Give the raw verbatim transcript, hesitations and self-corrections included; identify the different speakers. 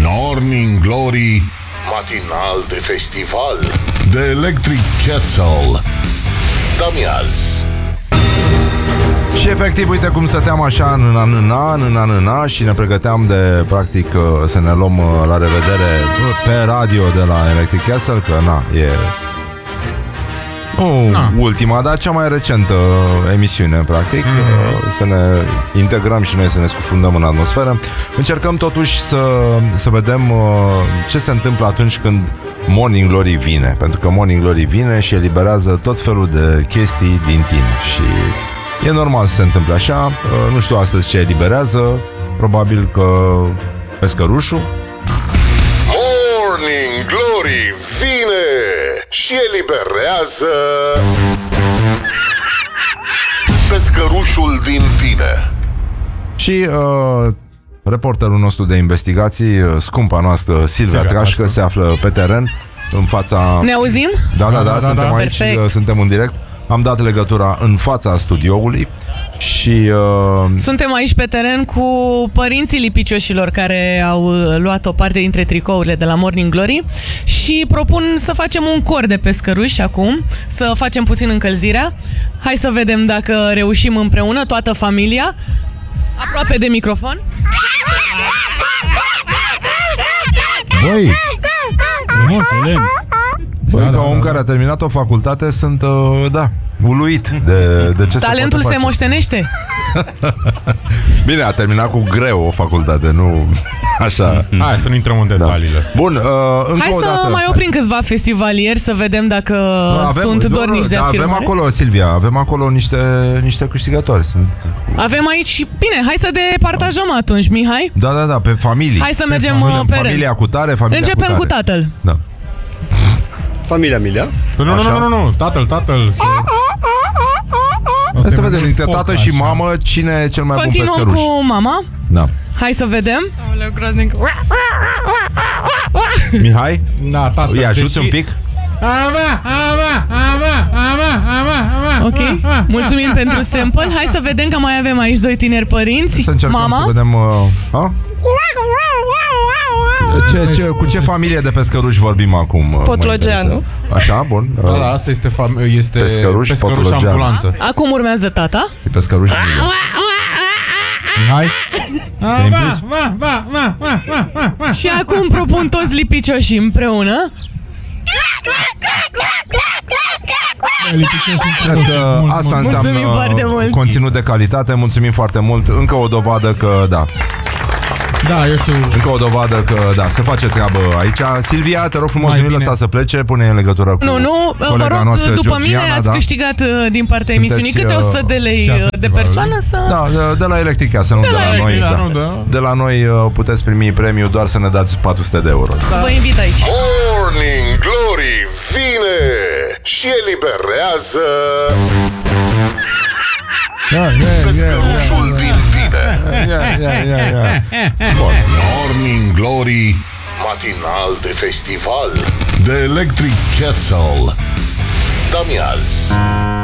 Speaker 1: Morning Glory, matinal de festival de Electric Castle. Damiaz.
Speaker 2: Și efectiv, uite cum stăteam așa în anâna, în anâna și ne pregăteam de, practic, să ne luăm la revedere pe radio de la Electric Castle, că na, e... Nu na. ultima, dar cea mai recentă emisiune, practic, mm-hmm. să ne integrăm și noi, să ne scufundăm în atmosferă. Încercăm totuși să, să vedem ce se întâmplă atunci când Morning Glory vine, pentru că Morning Glory vine și eliberează tot felul de chestii din tine și e normal să se întâmple așa. Nu știu astăzi ce eliberează, probabil că pescărușul.
Speaker 1: Morning Glory vine și eliberează pescărușul din tine.
Speaker 2: Și uh, reporterul nostru de investigații, scumpa noastră Silvia Trașcă, se află pe teren în fața...
Speaker 3: Ne auzim?
Speaker 2: Da, da, da, da, suntem
Speaker 3: da,
Speaker 2: aici,
Speaker 3: perfect.
Speaker 2: Suntem în direct. Am dat legătura în fața studioului și... Uh...
Speaker 3: Suntem aici pe teren cu părinții lipicioșilor care au luat o parte dintre tricourile de la Morning Glory și propun să facem un cor de pescăruși acum, să facem puțin încălzirea. Hai să vedem dacă reușim împreună, toată familia. Aproape de microfon.
Speaker 2: Băi!
Speaker 4: Frumos, Elen.
Speaker 2: Băi,
Speaker 4: Da,
Speaker 2: ca
Speaker 4: da,
Speaker 2: om
Speaker 4: da,
Speaker 2: care a terminat o facultate, sunt, uh, da, uluit de, de ce
Speaker 3: Talentul
Speaker 2: se
Speaker 3: se
Speaker 2: poate
Speaker 3: moștenește.
Speaker 2: Bine, a terminat cu greu o facultate, nu așa.
Speaker 4: Hai să nu intrăm în detaliile astea.
Speaker 2: Bun, uh, încă
Speaker 3: Hai
Speaker 2: o
Speaker 3: să
Speaker 2: dată.
Speaker 3: mai oprim câțiva festivalieri să vedem dacă
Speaker 2: Avem,
Speaker 3: sunt dornici de
Speaker 2: da,
Speaker 3: afirmare.
Speaker 2: avem acolo, Silvia, avem acolo niște, niște câștigători. Sunt...
Speaker 3: Avem aici și... Bine, hai să departajăm atunci, Mihai.
Speaker 2: Da, da, da, pe familii.
Speaker 3: Hai să mergem
Speaker 2: pe
Speaker 3: pe rând.
Speaker 2: familia cu tare, familia
Speaker 3: Începem
Speaker 2: cu,
Speaker 3: cu
Speaker 2: tare.
Speaker 3: tatăl.
Speaker 2: Da.
Speaker 5: Familia Milea.
Speaker 4: Nu, nu, nu, nu, nu, tatăl, tatăl.
Speaker 2: Hai să vedem dintre tată și mamă cine e cel mai
Speaker 3: Continuăm
Speaker 2: bun pescăruș.
Speaker 3: cu mama.
Speaker 2: Da.
Speaker 3: Hai să vedem.
Speaker 2: Mihai?
Speaker 4: Da, tatăl.
Speaker 2: Îi ajuți un pic?
Speaker 4: Ava, ava, ava, ava, ava, ava.
Speaker 3: Ok, mulțumim pentru sample. Hai să vedem că mai avem aici doi tineri părinți.
Speaker 2: Să încercăm
Speaker 3: Mama.
Speaker 2: să vedem uh, a? Ce, ce, cu ce familie de pescăruși vorbim acum? uh,
Speaker 6: Potlogeanu.
Speaker 2: Așa, bun.
Speaker 4: Da, da, asta este, fam- este
Speaker 2: Pescăruș,
Speaker 4: pescăruș
Speaker 2: Potlogeanu.
Speaker 4: ambulanță.
Speaker 3: Acum urmează tata.
Speaker 2: Și pescăruși. Mihai?
Speaker 4: Va, va, va, va, va, va, va.
Speaker 3: Și acum propun toți lipicioșii împreună.
Speaker 2: Cred că asta
Speaker 3: Mulțumim foarte
Speaker 2: înseamnă
Speaker 3: mult.
Speaker 2: conținut de calitate. Mulțumim foarte mult. Încă o dovadă că, da,
Speaker 4: Da, eu știu.
Speaker 2: încă o dovadă că, da, se face treabă aici. Silvia, te rog frumos,
Speaker 4: Mai
Speaker 2: nu
Speaker 4: bine.
Speaker 2: lăsa să plece. Pune în legătură cu
Speaker 3: Nu, nu, vă
Speaker 2: colega
Speaker 3: rog,
Speaker 2: noastră,
Speaker 3: după
Speaker 2: Georgiana,
Speaker 3: mine ați
Speaker 2: da?
Speaker 3: câștigat uh, din partea
Speaker 2: Sunteți,
Speaker 3: emisiunii câte o sută de lei
Speaker 4: și a
Speaker 3: uh, de
Speaker 4: festivalului.
Speaker 3: persoană să...
Speaker 2: Da, de, de la Electric Castle, nu de,
Speaker 3: De
Speaker 2: la,
Speaker 3: la
Speaker 2: noi.
Speaker 4: Electric,
Speaker 2: Da.
Speaker 4: nu, da.
Speaker 2: De la noi uh, puteți primi premiu doar să ne dați patru sute de euro.
Speaker 3: Vă invit aici.
Speaker 1: Morning Glory vine și eliberează pescărușul din tine.
Speaker 2: Ia, ia, ia, ia.
Speaker 1: Morning Glory, matinal de festival de Electric Castle. Damiaz.